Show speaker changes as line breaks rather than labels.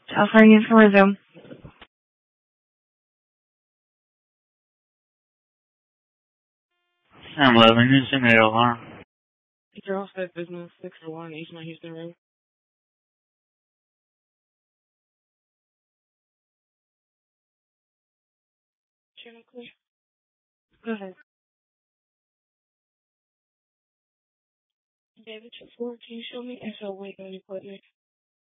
California for resume.
911, Houston, simulator alarm.
Girl said business 601 East Mount Houston Road. Channel clear. Go ahead. David 4, can you show me SO weight on equipment?